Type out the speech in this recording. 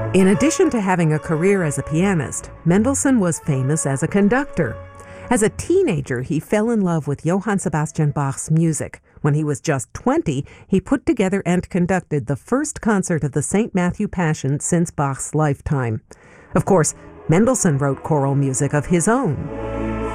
In addition to having a career as a pianist, Mendelssohn was famous as a conductor. As a teenager, he fell in love with Johann Sebastian Bach's music. When he was just 20, he put together and conducted the first concert of the St. Matthew Passion since Bach's lifetime. Of course, Mendelssohn wrote choral music of his own.